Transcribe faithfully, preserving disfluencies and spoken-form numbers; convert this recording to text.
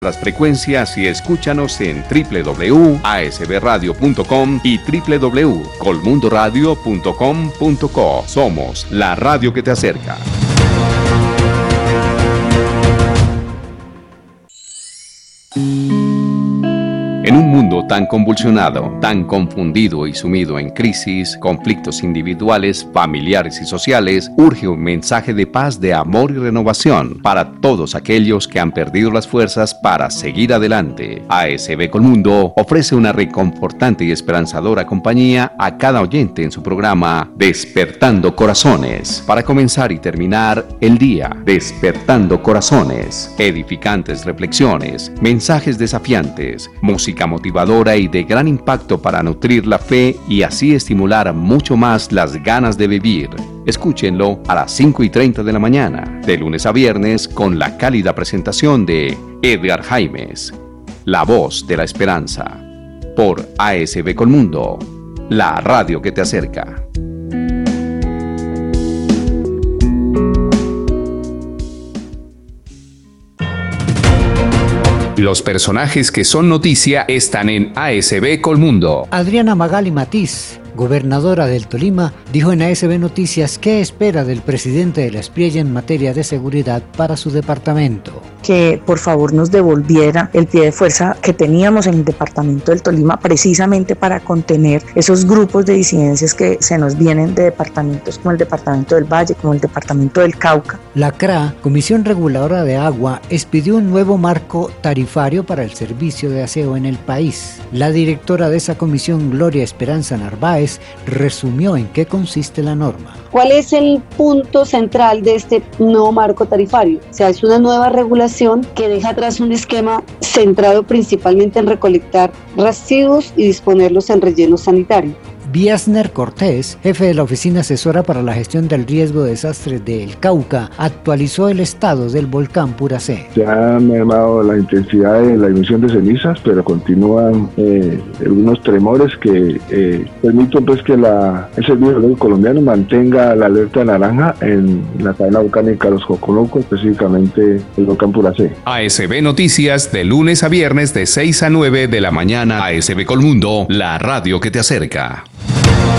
las frecuencias y escúchanos en doble u doble u doble u punto a s b radio punto com y doble u doble u doble u punto colmundoradio punto com punto co. Somos la radio que te acerca. En un mundo tan convulsionado, tan confundido y sumido en crisis, conflictos individuales, familiares y sociales, urge un mensaje de paz, de amor y renovación para todos aquellos que han perdido las fuerzas para seguir adelante. A S B Colmundo ofrece una reconfortante y esperanzadora compañía a cada oyente en su programa Despertando Corazones. Para comenzar y terminar el día, Despertando Corazones, edificantes reflexiones, mensajes desafiantes, música motivadora y de gran impacto para nutrir la fe y así estimular mucho más las ganas de vivir. Escúchenlo a las cinco y treinta de la mañana, de lunes a viernes, con la cálida presentación de Edgar Jaimes, la voz de la esperanza, por A S B Colmundo, la radio que te acerca. Los personajes que son noticia están en A S B Colmundo. Adriana Magali Matiz, gobernadora del Tolima, dijo en A S B Noticias qué espera del presidente de la Espriella en materia de seguridad para su departamento. Que por favor nos devolviera el pie de fuerza que teníamos en el departamento del Tolima, precisamente para contener esos grupos de disidencias que se nos vienen de departamentos como el departamento del Valle, como el departamento del Cauca. La C R A, Comisión Reguladora de Agua, expidió un nuevo marco tarifario para el servicio de aseo en el país. La directora de esa comisión, Gloria Esperanza Narváez, resumió en qué consiste la norma. ¿Cuál es el punto central de este nuevo marco tarifario? O sea, es una nueva regulación que deja atrás un esquema centrado principalmente en recolectar residuos y disponerlos en relleno sanitario. Biasner Cortés, jefe de la Oficina Asesora para la Gestión del Riesgo de Desastres del Cauca, actualizó el estado del volcán Puracé. Se ha mermado la intensidad de la emisión de cenizas, pero continúan eh, algunos tremores que eh, permiten pues, que la, el Servicio Geológico Colombiano mantenga la alerta naranja en la cadena volcánica Los Coconocos, específicamente el volcán Puracé. A S B Noticias, de lunes a viernes de seis a nueve de la mañana. A S B Colmundo, la radio que te acerca.